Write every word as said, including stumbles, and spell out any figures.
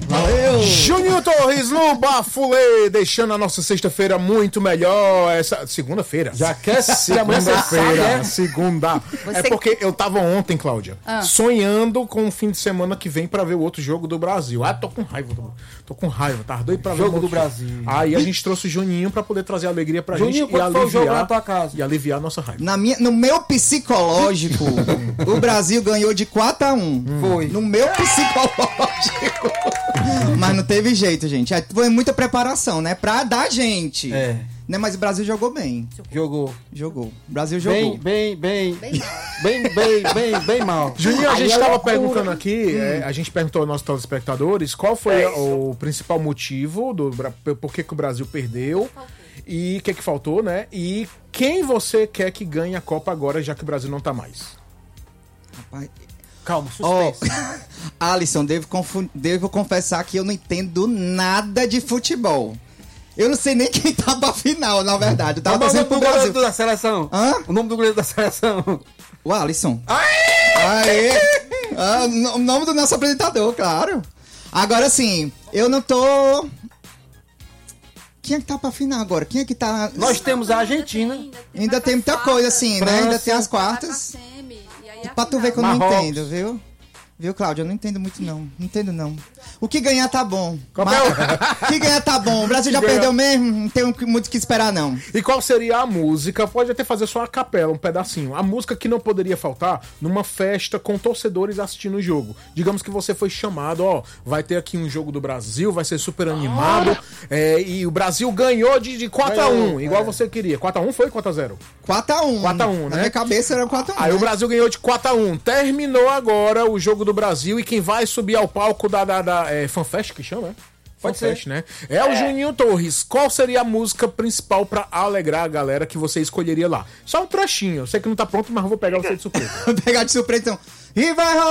Valeu! Juninho Torres no Bafulê, deixando a nossa sexta-feira muito melhor. Essa segunda-feira. Já quer segunda-feira. Segunda. Você... É porque eu tava ontem, Cláudia, ah. sonhando com o fim de semana que vem pra ver o outro jogo do Brasil. Ah, tô com raiva. Tô, tô com raiva. Tava doido pra ver jogo o do Brasil. Aí a gente trouxe o Juninho pra poder trazer alegria pra Juninho, gente e aliviar, foi o jogo na tua casa? e aliviar a nossa raiva. Na minha, no meu psicológico, o Brasil ganhou de quatro a um. Foi. No meu psicológico. Mas não teve jeito, gente. Foi muita preparação, né? Pra dar gente. É. Né? Mas o Brasil jogou bem. Jogou. Jogou. O Brasil jogou. Bem, bem, bem. Bem mal. Bem, bem, bem, bem mal. Juninho, a Aí gente é estava loucura. perguntando aqui, hum. é, a gente perguntou aos nossos telespectadores qual foi é o principal motivo do por que, que o Brasil perdeu e o que, que faltou, né? E quem você quer que ganhe a Copa agora, já que o Brasil não tá mais? Rapaz. Calma, suspense. Oh, Alisson, devo, confu- devo confessar que eu não entendo nada de futebol. Eu não sei nem quem tá pra final, na verdade. Eu tava Qual é o torcendo nome pro do Brasil. goleiro da seleção? Hã? O nome do goleiro da seleção. O Alisson. Aê! Ah, o nome do nosso apresentador, claro. Agora sim, eu não tô... Quem é que tá pra final agora? Quem é que tá... Nós temos a Argentina. Ainda tem muita coisa assim, né? Ainda tem as quartas. Pra tu ver que eu não Marrocos. entendo, viu? Viu, Cláudio? Eu não entendo muito, não. Não entendo, não. O que ganhar tá bom. Qual Mas... é o- O que ganhar tá bom. O Brasil já Ganhar. perdeu mesmo, não tem muito o que esperar, não. E qual seria a música? Pode até fazer só a capela, um pedacinho. A música que não poderia faltar numa festa com torcedores assistindo o jogo. Digamos que você foi chamado, ó, vai ter aqui um jogo do Brasil, vai ser super animado. É, e o Brasil ganhou de, de quatro a um, igual você queria. quatro a um foi ou quatro a zero? quatro a um. quatro a um, Na né? minha cabeça era quatro a um. Aí né? o Brasil ganhou de quatro a um. Terminou agora o jogo do Brasil e quem vai subir ao palco da, da, da é, FanFest, que chama, né? Pode FanFest, né? É o Juninho Torres. Qual seria a música principal pra alegrar a galera que você escolheria lá? Só um trechinho. Eu sei que não tá pronto, mas eu vou pegar você de surpresa. Vou pegar de surpresa, então. E vai rolar.